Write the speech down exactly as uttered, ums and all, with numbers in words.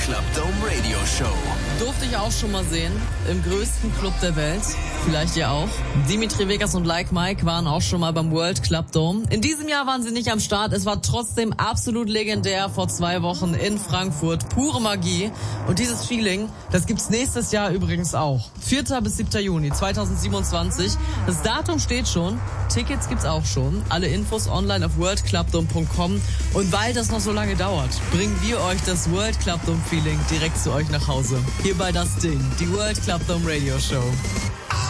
Club Dome Radio Show. Durfte ich auch schon mal sehen, im größten Club der Welt. Vielleicht ihr auch. Dimitri Vegas und Like Mike waren auch schon mal beim World Club Dome. In diesem Jahr waren sie nicht am Start. Es war trotzdem absolut legendär vor zwei Wochen in Frankfurt. Pure Magie. Und dieses Feeling, das gibt's nächstes Jahr übrigens auch. vierter bis siebter Juni zweitausendsiebenundzwanzig. Das Datum steht schon. Tickets gibt's auch schon. Alle Infos online auf world club dome punkt com. Und weil das noch so lange dauert, bringen wir euch das World Club Dome Feeling direkt zu euch nach Hause. Hier bei Das Ding, die World Club Dome Radio Show.